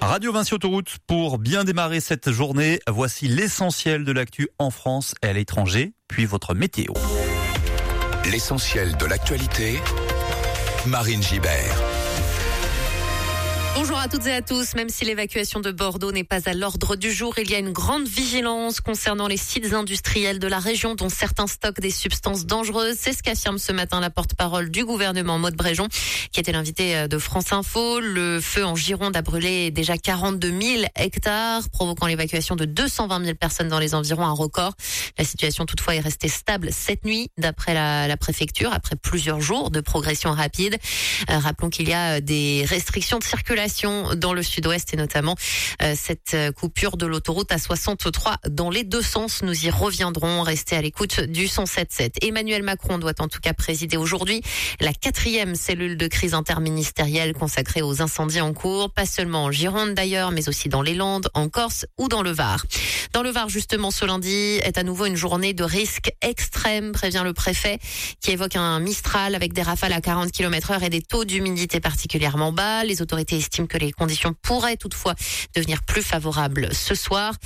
Radio Vinci Autoroute, pour bien démarrer cette journée, voici l'essentiel de l'actu en France et à l'étranger, puis votre météo. L'essentiel de l'actualité, Marine Gibert. Bonjour à toutes et à tous. Même si l'évacuation de Bordeaux n'est pas à l'ordre du jour, il y a une grande vigilance concernant les sites industriels de la région dont certains stockent des substances dangereuses. C'est ce qu'affirme ce matin la porte-parole du gouvernement, Maud Bréjon, qui était l'invité de France Info. Le feu en Gironde a brûlé déjà 42 000 hectares, provoquant l'évacuation de 220 000 personnes dans les environs, un record. La situation toutefois est restée stable cette nuit, d'après la préfecture, après plusieurs jours de progression rapide. Rappelons qu'il y a des restrictions de circulation dans le sud-ouest et notamment cette coupure de l'autoroute A63 dans les deux sens. Nous y reviendrons. Restez à l'écoute du 107.7. Emmanuel Macron doit en tout cas présider aujourd'hui la 4e cellule de crise interministérielle consacrée aux incendies en cours, pas seulement en Gironde d'ailleurs, mais aussi dans les Landes, en Corse ou dans le Var. Dans le Var, justement, ce lundi est à nouveau une journée de risque extrême, prévient le préfet, qui évoque un Mistral avec des rafales à 40 km/h et des taux d'humidité particulièrement bas. Les autorités estiment que les conditions pourraient toutefois devenir plus favorables ce soir.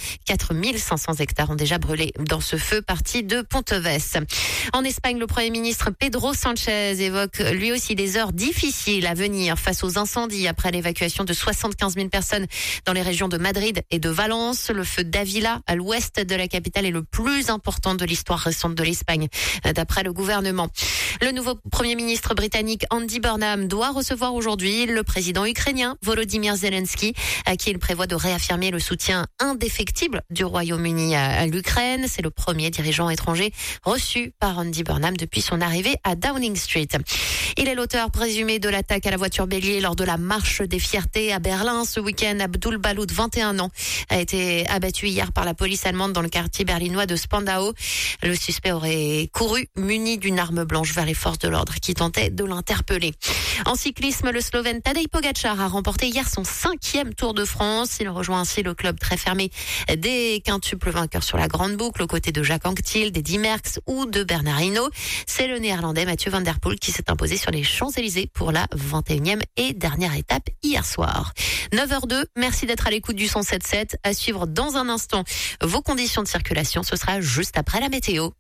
4500 hectares ont déjà brûlé dans ce feu parti de Ponteves. En Espagne, le Premier ministre Pedro Sánchez évoque lui aussi des heures difficiles à venir face aux incendies après l'évacuation de 75 000 personnes dans les régions de Madrid et de Valence. Le feu d'Ávila, à l'ouest de la capitale, est le plus important de l'histoire récente de l'Espagne, d'après le gouvernement. Le nouveau Premier ministre britannique Andy Burnham doit recevoir aujourd'hui le président ukrainien Volodymyr Zelensky, à qui il prévoit de réaffirmer le soutien indéfectible du Royaume-Uni à l'Ukraine. C'est le premier dirigeant étranger reçu par Andy Burnham depuis son arrivée à Downing Street. Il est l'auteur présumé de l'attaque à la voiture bélier lors de la marche des fiertés à Berlin. Ce week-end, Abdul Baloud, 21 ans, a été abattu hier par la police allemande dans le quartier berlinois de Spandau. Le suspect aurait couru muni d'une arme blanche vers les forces de l'ordre qui tentaient de l'interpeller. En cyclisme, le Slovène Tadej Pogačar a remporté hier son 5e Tour de France. Il rejoint ainsi le club très fermé des quintuples vainqueurs sur la grande boucle, aux côtés de Jacques Anquetil, d'Eddy Merckx ou de Bernard Hinault. C'est le néerlandais Mathieu van der Poel qui s'est imposé sur les Champs-Élysées pour la 21e et dernière étape hier soir. 9h02, merci d'être à l'écoute du 107.7. À suivre dans un instant vos conditions de circulation. Ce sera juste après la météo.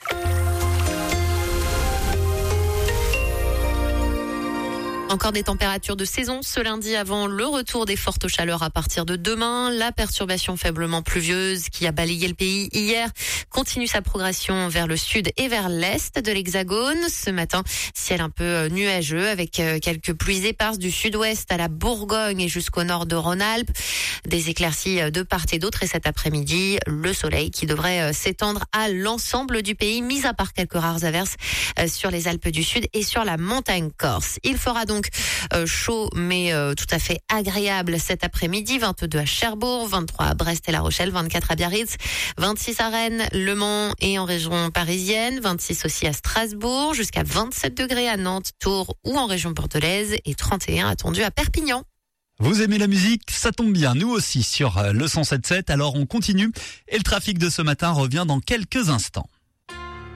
Encore des températures de saison ce lundi avant le retour des fortes chaleurs à partir de demain. La perturbation faiblement pluvieuse qui a balayé le pays hier continue sa progression vers le sud et vers l'est de l'Hexagone. Ce matin, ciel un peu nuageux avec quelques pluies éparses du sud-ouest à la Bourgogne et jusqu'au nord de Rhône-Alpes. Des éclaircies de part et d'autre et cet après-midi, le soleil qui devrait s'étendre à l'ensemble du pays, mis à part quelques rares averses sur les Alpes du Sud et sur la montagne corse. Il fera donc chaud mais tout à fait agréable cet après-midi. 22 à Cherbourg, 23 à Brest et La Rochelle, 24 à Biarritz, 26 à Rennes, Le Mans et en région parisienne, 26 aussi à Strasbourg, jusqu'à 27 degrés à Nantes, Tours ou en région bordelaise et 31 attendus à Perpignan. Vous aimez la musique? Ça tombe bien, nous aussi sur le 107.7. Alors on continue et le trafic de ce matin revient dans quelques instants.